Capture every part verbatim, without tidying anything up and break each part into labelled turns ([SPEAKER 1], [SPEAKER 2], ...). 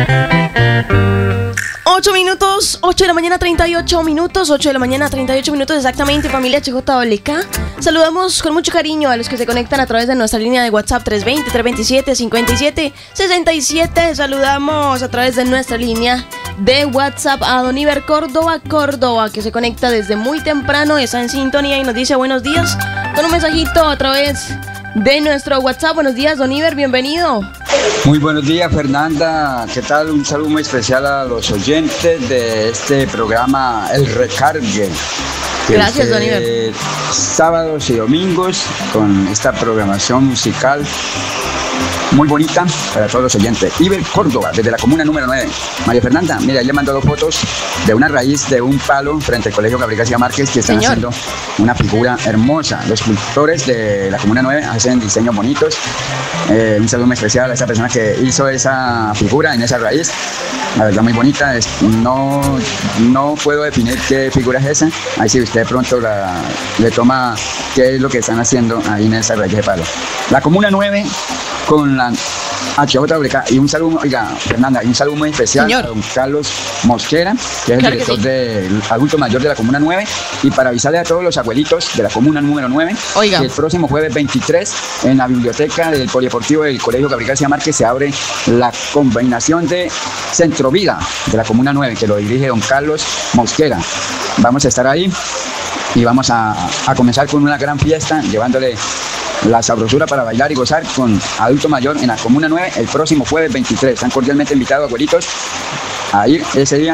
[SPEAKER 1] ocho minutos, ocho de la mañana, treinta y ocho minutos, ocho de la mañana, treinta y ocho minutos exactamente, familia H J W K. Saludamos con mucho cariño a los que se conectan a través de nuestra línea de WhatsApp tres dos cero, tres dos siete, cinco siete seis siete. Saludamos a través de nuestra línea de WhatsApp a Don Iber Córdoba, Córdoba, que se conecta desde muy temprano, está en sintonía y nos dice buenos días con un mensajito a través de nuestro WhatsApp. Buenos días, Don Iber, bienvenido.
[SPEAKER 2] Muy buenos días, Fernanda. ¿Qué tal? Un saludo muy especial a los oyentes de este programa El Recargue.
[SPEAKER 1] Gracias, Don Iber.
[SPEAKER 2] Sábados y domingos con esta programación musical muy bonita para todos los oyentes. Iber Córdoba, desde la comuna número nueve. María Fernanda, mira, ahí le mando dos fotos de una raíz de un palo frente al Colegio Gabriel García Márquez que están
[SPEAKER 1] Señor.
[SPEAKER 2] haciendo una figura hermosa. Los escultores de la comuna nueve hacen diseños bonitos. Eh, un saludo muy especial a esa persona que hizo esa figura en esa raíz. La verdad muy bonita. Es, no, no puedo definir qué figura es esa. Ahí si usted pronto la, le toma qué es lo que están haciendo ahí en esa raíz de palo. La comuna nueve con la H J W K y un saludo, oiga, Fernanda, y un saludo muy especial
[SPEAKER 1] Señor.
[SPEAKER 2] a don Carlos Mosquera, que es
[SPEAKER 1] Claro
[SPEAKER 2] el
[SPEAKER 1] que
[SPEAKER 2] director
[SPEAKER 1] sí.
[SPEAKER 2] del adulto mayor de la comuna nueve, y para avisarle a todos los abuelitos de la comuna número nueve,
[SPEAKER 1] Oiga.
[SPEAKER 2] que el próximo jueves veintitrés en la biblioteca del Polideportivo del Colegio Gabriel García Márquez se abre la combinación de Centro Vida de la comuna nueve, que lo dirige don Carlos Mosquera. Vamos a estar ahí y vamos a, a comenzar con una gran fiesta, llevándole la sabrosura para bailar y gozar con adulto mayor en la comuna nueve el próximo jueves veintitrés. Están cordialmente invitados, abuelitos, a ir ese día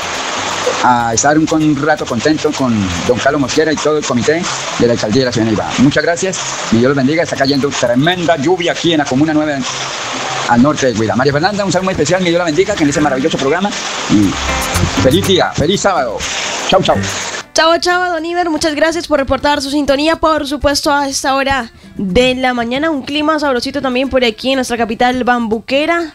[SPEAKER 2] a estar un, un rato contento con don Carlos Mosquera y todo el comité de la alcaldía de la ciudad de Neiva. Muchas gracias y Dios los bendiga. Está cayendo tremenda lluvia aquí en la comuna nueve al norte de Huila. María Fernanda, un saludo muy especial, que Dios la bendiga, que en ese maravilloso programa, y feliz día, feliz sábado. Chau, chau.
[SPEAKER 1] Chao, chao, Don Iber, muchas gracias por reportar su sintonía, por supuesto, a esta hora de la mañana. Un clima sabrosito también por aquí en nuestra capital bambuquera.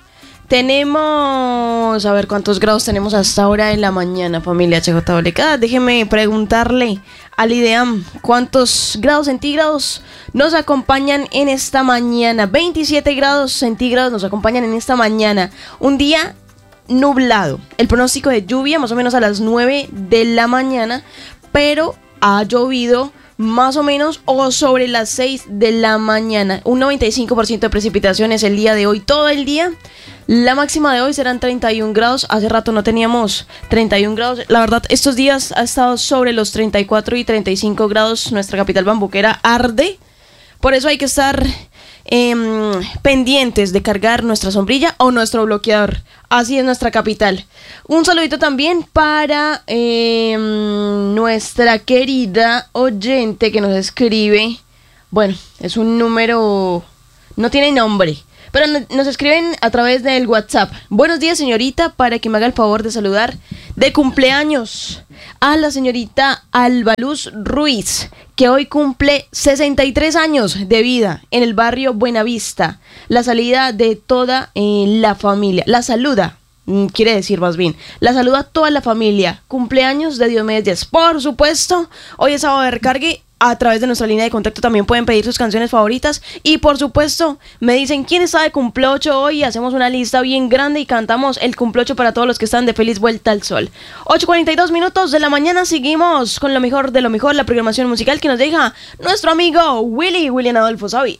[SPEAKER 1] Tenemos, a ver cuántos grados tenemos a esta hora de la mañana, familia H J W K. Déjeme preguntarle al IDEAM cuántos grados centígrados nos acompañan en esta mañana. veintisiete grados centígrados nos acompañan en esta mañana. Un día nublado. El pronóstico de lluvia más o menos a las nueve de la mañana, pero ha llovido más o menos o sobre las seis de la mañana. Un noventa y cinco por ciento de precipitaciones el día de hoy, todo el día. La máxima de hoy serán treinta y un grados. Hace rato no teníamos treinta y un grados. La verdad, estos días ha estado sobre los treinta y cuatro y treinta y cinco grados. Nuestra capital bambuquera arde. Por eso hay que estar eh, pendientes de cargar nuestra sombrilla o nuestro bloqueador. Así es nuestra capital. Un saludito también para eh, nuestra querida oyente que nos escribe. Bueno, es un número, no tiene nombre, pero nos escriben a través del WhatsApp. Buenos días, señorita, para que me haga el favor de saludar de cumpleaños a la señorita Albaluz Ruiz, que hoy cumple sesenta y tres años de vida en el barrio Buenavista. La salida de toda eh, la familia. La saluda, mm, quiere decir más bien, la saluda toda la familia. Cumpleaños de Diomedes Díaz. Por supuesto, hoy es sábado de recargue. A través de nuestra línea de contacto también pueden pedir sus canciones favoritas. Y por supuesto, me dicen quién está de cumpleocho hoy. Hacemos una lista bien grande y cantamos el cumpleocho para todos los que están de feliz vuelta al sol. ocho cuarenta y dos minutos de la mañana. Seguimos con lo mejor de lo mejor, la programación musical que nos deja nuestro amigo Willy, William Adolfo Savi.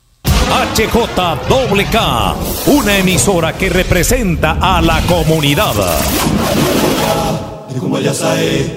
[SPEAKER 3] H J W K, una emisora que representa a la comunidad.